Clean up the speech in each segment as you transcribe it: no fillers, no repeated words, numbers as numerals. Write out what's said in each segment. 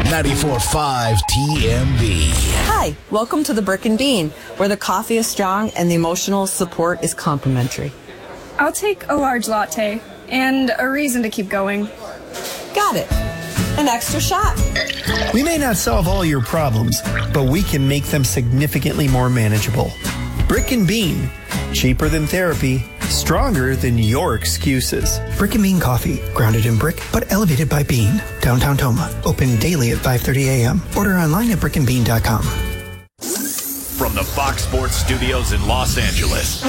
94.5 TMB. Hi, welcome to the Brick and Bean, where the coffee is strong and the emotional support is complimentary. I'll take a large latte and a reason to keep going. Got it. An extra shot. We may not solve all your problems, but we can make them significantly more manageable. Brick and Bean. Cheaper than therapy, stronger than your excuses. Brick and Bean Coffee, grounded in brick, but elevated by bean. Downtown Toma, open daily at 5:30 a.m. Order online at brickandbean.com. From the Fox Sports Studios in Los Angeles,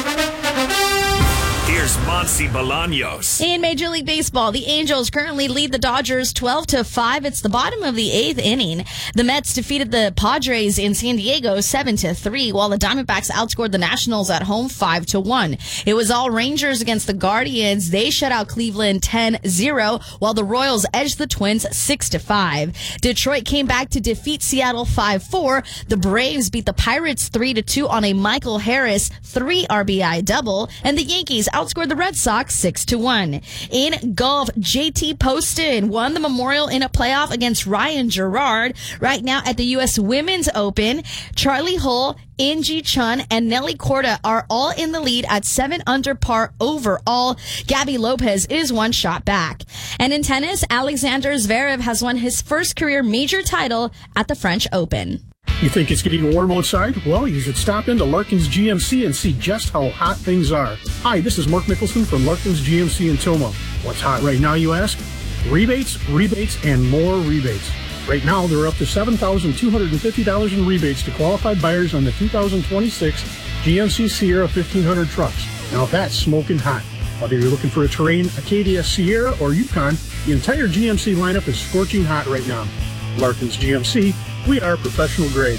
here's Monsi Bolaños. In Major League Baseball, the Angels currently lead the Dodgers 12-5. It's the bottom of the eighth inning. The Mets defeated the Padres in San Diego 7-3, while the Diamondbacks outscored the Nationals at home 5-1. It was all Rangers against the Guardians. They shut out Cleveland 10-0, while the Royals edged the Twins 6-5. Detroit came back to defeat Seattle 5-4. The Braves beat the Pirates 3-2 on a Michael Harris 3 RBI double, and the Yankees outscored the Red Sox 6-1. In golf, JT Poston won the Memorial in a playoff against Ryan Gerard. Right now at the U.S. Women's Open, Charlie Hull, Angie Chun, and Nelly Korda are all in the lead at 7 under par overall. Gabby Lopez is one shot back. And in tennis, Alexander Zverev has won his first career major title at the French Open. You think it's getting warm outside? Well, you should stop into Larkin's GMC and see just how hot things are. Hi, this is Mark Nicholson from Larkin's GMC in Toma. What's hot right now, you ask? Rebates, and more rebates. Right now, there are up to $7,250 in rebates to qualified buyers on the 2026 GMC Sierra 1500 trucks. Now that's smoking hot. Whether you're looking for a Terrain, Acadia, Sierra, or Yukon, the entire GMC lineup is scorching hot right now. Larkin's GMC, we are professional grade.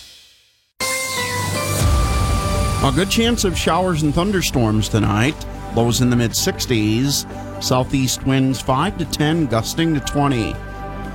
A good chance of showers and thunderstorms tonight. Lows in the mid-60s. Southeast winds 5 to 10, gusting to 20.